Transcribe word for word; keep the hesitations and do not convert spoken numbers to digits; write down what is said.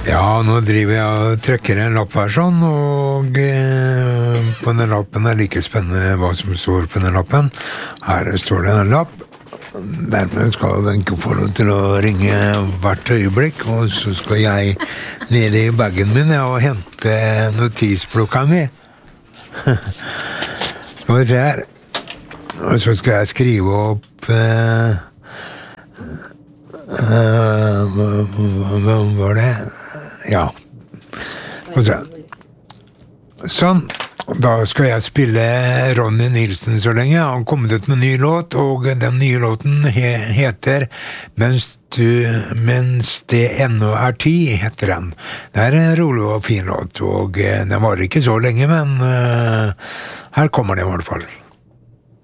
Ja, nå driver jeg og trykker en lapp her sånn, og eh, på den lappen er like spennende hva som står på den lappen. Her står det en lapp. Dermed skal Wenche få lov til å ringe hvert øyeblikk, og så skal jeg ned i bagen min ja, og hente notisblokka mi. Skal vi se her. Og så skal jeg skrive opp eh, eh, hva var det? Ja. Og så. Sånn. Da skal jeg spille Ronny Nilsen så lenge. Han har kommet ut med en ny låt, og den nye låten he heter Mens, du, mens det ennå er tid, heter den. Det er en rolig og fin låt, og den var ikke så lenge, men uh, her kommer den i hvert fall.